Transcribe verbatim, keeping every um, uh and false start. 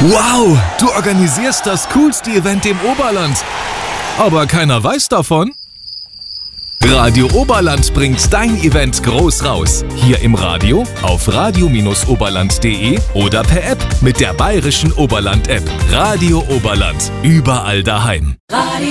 Wow, du organisierst das coolste Event im Oberland. Aber keiner weiß davon? Radio Oberland bringt dein Event groß raus. Hier im Radio, auf radio oberland punkt de oder per App mit der bayerischen Oberland-App. Radio Oberland, überall daheim. Radio